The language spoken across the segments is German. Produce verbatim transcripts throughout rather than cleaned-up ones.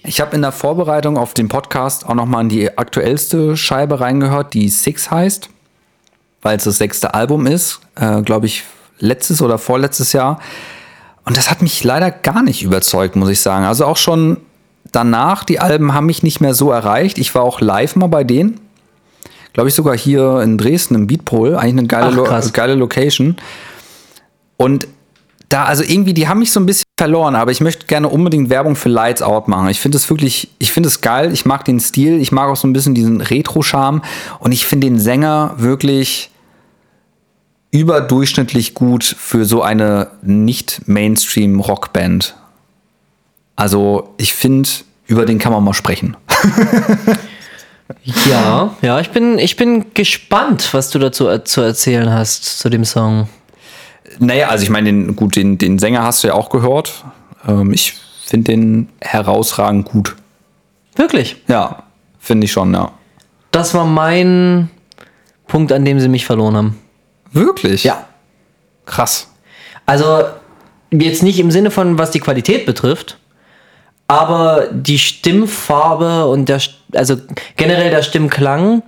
Ich habe in der Vorbereitung auf den Podcast auch nochmal in die aktuellste Scheibe reingehört, die Six heißt, weil es das sechste Album ist, äh, glaube ich, letztes oder vorletztes Jahr. Und das hat mich leider gar nicht überzeugt, muss ich sagen. Also auch schon danach, die Alben haben mich nicht mehr so erreicht. Ich war auch live mal bei denen. Glaube ich sogar hier in Dresden im Beatpol. Eigentlich eine geile, Ach, Lo- geile Location. Und da, also irgendwie, die haben mich so ein bisschen verloren, aber ich möchte gerne unbedingt Werbung für Lights Out machen. Ich finde es wirklich, ich finde es geil, ich mag den Stil, ich mag auch so ein bisschen diesen Retro-Charme und ich finde den Sänger wirklich überdurchschnittlich gut für so eine nicht-Mainstream-Rockband. Also ich finde, über den kann man mal sprechen. Ja, ja, ich bin, ich bin gespannt, was du dazu äh, zu erzählen hast, zu dem Song. Naja, also ich meine, den, gut, den, den Sänger hast du ja auch gehört. Ähm, ich finde den herausragend gut. Wirklich? Ja, finde ich schon, ja. Das war mein Punkt, an dem sie mich verloren haben. Wirklich? Ja. Krass. Also jetzt nicht im Sinne von, was die Qualität betrifft, aber die Stimmfarbe und der, also generell der Stimmklang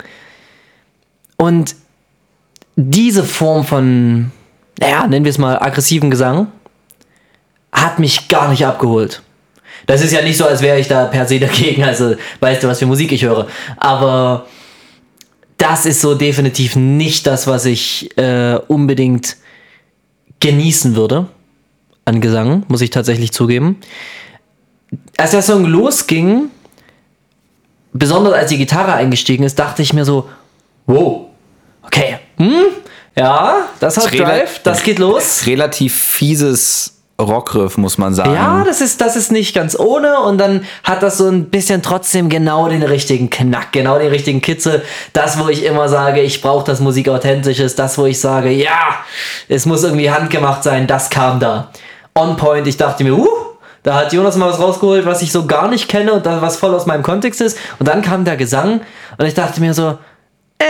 und diese Form von, naja, nennen wir es mal aggressiven Gesang, hat mich gar nicht abgeholt. Das ist ja nicht so, als wäre ich da per se dagegen, also weißt du, was für Musik ich höre, aber das ist so definitiv nicht das, was ich äh, unbedingt genießen würde an Gesang, muss ich tatsächlich zugeben. Als der Song losging, besonders als die Gitarre eingestiegen ist, dachte ich mir so, wow, okay, hm, ja, das hat Rela- Drive, das geht los. Relativ fieses Rockriff, muss man sagen. Ja, das ist, das ist nicht ganz ohne und dann hat das so ein bisschen trotzdem genau den richtigen Knack, genau den richtigen Kitzel. Das, wo ich immer sage, ich brauche das Musik authentisch ist, das, wo ich sage, ja, es muss irgendwie handgemacht sein, das kam da. On point, ich dachte mir, uh, da hat Jonas mal was rausgeholt, was ich so gar nicht kenne und was voll aus meinem Kontext ist. Und dann kam der Gesang und ich dachte mir so, äh,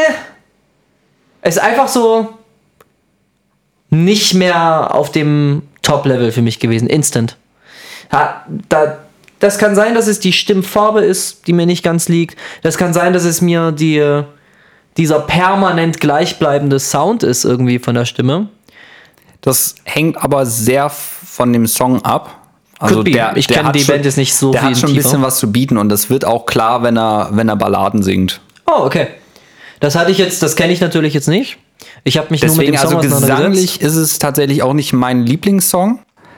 es ist einfach so nicht mehr auf dem Top-Level für mich gewesen, instant. Ja, da, das kann sein, dass es die Stimmfarbe ist, die mir nicht ganz liegt. Das kann sein, dass es mir die, dieser permanent gleichbleibende Sound ist irgendwie von der Stimme. Das hängt aber sehr von dem Song ab. Also der, ich der kenne hat die schon, Band jetzt nicht so der viel hat schon ein tiefer. bisschen was zu bieten und das wird auch klar, wenn er, wenn er Balladen singt. Oh, okay. Das hatte ich jetzt, das kenne ich natürlich jetzt nicht. Ich habe mich Deswegen, nur mit dem Song also auseinandergesetzt. gesanglich ist es tatsächlich auch nicht mein Lieblingssong.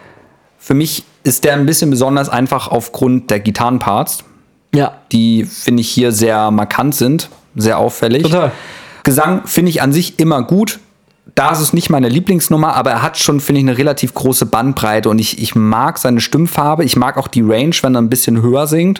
Für mich ist der ein bisschen besonders einfach aufgrund der Gitarrenparts, Ja, die, finde ich, hier sehr markant sind, sehr auffällig. total. Gesang finde ich an sich immer gut. Da ist es nicht meine Lieblingsnummer, aber er hat schon, finde ich, eine relativ große Bandbreite und ich, ich mag seine Stimmfarbe. Ich mag auch die Range, wenn er ein bisschen höher singt.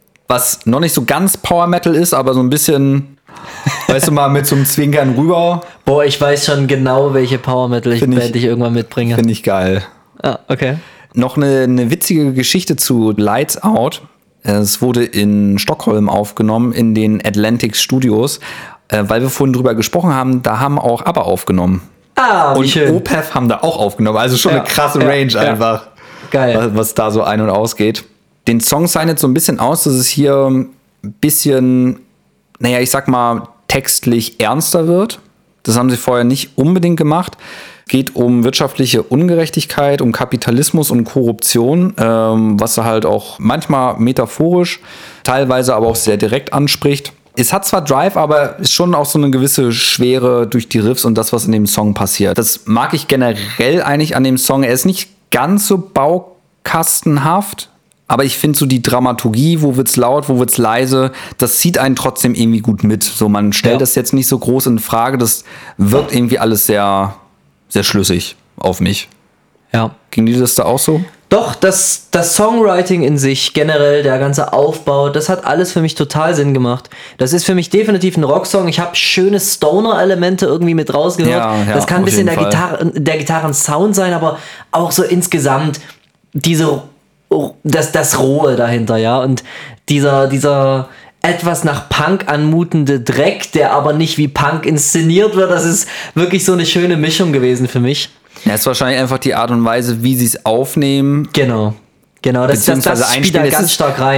Was noch nicht so ganz Power Metal ist, aber so ein bisschen, weißt du mal, mit so einem Zwinkern rüber. Boah, ich weiß schon genau, welche Power Metal Find ich- Band ich irgendwann mitbringe. Finde ich geil. Ah, okay. Noch eine, eine witzige Geschichte zu Lights Out. Es wurde in Stockholm aufgenommen, in den Atlantic Studios. Äh, weil wir vorhin drüber gesprochen haben, da haben auch ABBA aufgenommen. Ah, wie Und schön. Opeth haben da auch aufgenommen. Also schon Ja, eine krasse ja, Range ja. einfach, Geil. was, was da so ein- und ausgeht. Den Song zeichnet so ein bisschen aus, dass es hier ein bisschen, naja, ich sag mal, textlich ernster wird. Das haben sie vorher nicht unbedingt gemacht. Geht um wirtschaftliche Ungerechtigkeit, um Kapitalismus und Korruption, ähm, was er halt auch manchmal metaphorisch, teilweise aber auch sehr direkt anspricht. Es hat zwar Drive, aber ist schon auch so eine gewisse Schwere durch die Riffs und das, was in dem Song passiert. Das mag ich generell eigentlich an dem Song. Er ist nicht ganz so baukastenhaft, aber ich finde so die Dramaturgie, wo wird's laut, wo wird's leise, das zieht einen trotzdem irgendwie gut mit. So, man stellt Ja. das jetzt nicht so groß in Frage. Das wirkt irgendwie alles sehr, sehr schlüssig auf mich. Ja. Ging dir das da auch so? Doch, das, das Songwriting in sich, generell der ganze Aufbau, das hat alles für mich total Sinn gemacht. Das ist für mich definitiv ein Rocksong. Ich habe schöne Stoner-Elemente irgendwie mit rausgehört. Ja, ja, das kann ein auf bisschen jeden der, Fall. Gitarre, der Gitarren-Sound sein, aber auch so insgesamt diese, das, das Rohe dahinter, ja. Und dieser, dieser etwas nach Punk anmutende Dreck, der aber nicht wie Punk inszeniert wird, das ist wirklich so eine schöne Mischung gewesen für mich. Ja, ist wahrscheinlich einfach die Art und Weise, wie sie es aufnehmen. Genau. Genau, das, das, Beziehungsweise das spielt da einspielen. Es ganz ist- stark rein.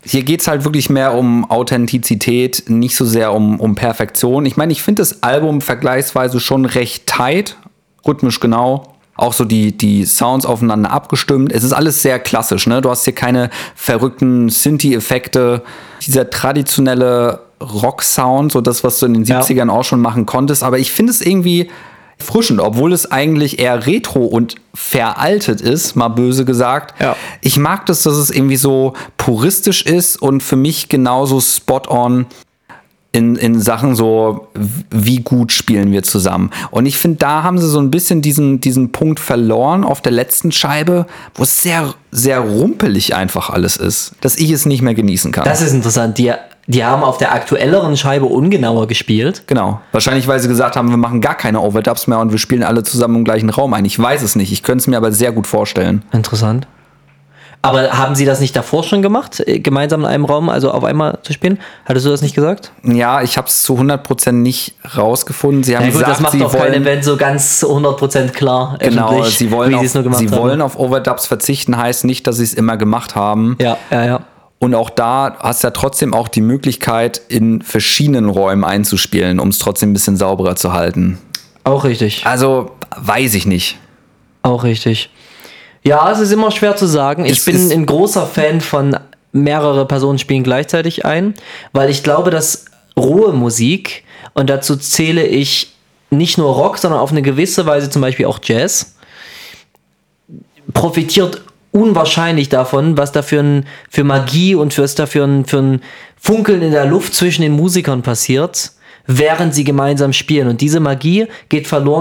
hier geht es halt wirklich mehr um Authentizität, nicht so sehr um, um Perfektion. Ich meine, ich finde das Album vergleichsweise schon recht tight, rhythmisch genau. Auch so die, die Sounds aufeinander abgestimmt. Es ist alles sehr klassisch, ne? Du hast hier keine verrückten Synthi-Effekte. Dieser traditionelle Rock-Sound, so das, was du in den siebzigern ja. auch schon machen konntest. Aber ich finde es irgendwie frischend, obwohl es eigentlich eher retro und veraltet ist, mal böse gesagt. Ja. Ich mag das, dass es irgendwie so puristisch ist und für mich genauso spot-on In, in Sachen so, wie gut spielen wir zusammen. Und ich finde, da haben sie so ein bisschen diesen, diesen Punkt verloren auf der letzten Scheibe, wo es sehr, sehr rumpelig einfach alles ist, dass ich es nicht mehr genießen kann. Das ist interessant. Die, die haben auf der aktuelleren Scheibe ungenauer gespielt. Genau. Wahrscheinlich, weil sie gesagt haben, wir machen gar keine Overdubs mehr und wir spielen alle zusammen im gleichen Raum ein. Ich weiß es nicht. Ich könnte es mir aber sehr gut vorstellen. Interessant. Aber haben Sie das nicht davor schon gemacht, gemeinsam in einem Raum, also auf einmal zu spielen? Hattest du das nicht gesagt? Ja, ich habe es zu hundert Prozent nicht rausgefunden. Sie haben ja, gut, gesagt, das macht sie doch wollen, kein Event so ganz hundert Prozent klar. Genau, sie wollen, auf, sie haben. wollen auf Overdubs verzichten, heißt nicht, dass sie es immer gemacht haben. Ja, ja, ja. Und auch da hast du ja trotzdem auch die Möglichkeit, in verschiedenen Räumen einzuspielen, um es trotzdem ein bisschen sauberer zu halten. Auch richtig. Also, weiß ich nicht. Auch richtig. Ja, es ist immer schwer zu sagen. Ich es bin ein großer Fan von mehrere Personen spielen gleichzeitig ein, weil ich glaube, dass rohe Musik, und dazu zähle ich nicht nur Rock, sondern auf eine gewisse Weise zum Beispiel auch Jazz, profitiert unwahrscheinlich davon, was da für, ein, für Magie und was da für ein, für ein Funkeln in der Luft zwischen den Musikern passiert, während sie gemeinsam spielen. Und diese Magie geht verloren,